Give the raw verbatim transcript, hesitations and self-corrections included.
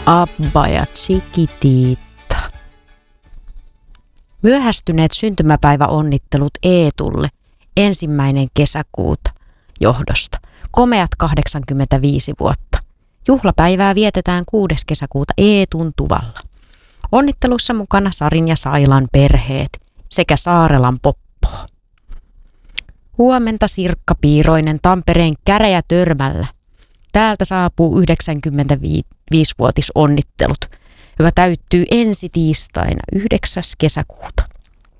Abba ja Chiquitita. Myöhästyneet syntymäpäiväonnittelut Eetulle ensimmäinen kesäkuuta johdosta. Komeat kahdeksankymmentäviisi vuotta. Juhlapäivää vietetään kuudes kesäkuuta Eetun tuvalla. Onnittelussa mukana Sarin ja Sailan perheet sekä Saarelan Poppo. Huomenta Sirkka Piiroinen Tampereen Käräjätörmällä. Täältä saapuu yhdeksänkymmentäviisivuotisonnittelut, joka täyttyy ensi tiistaina yhdeksäs kesäkuuta.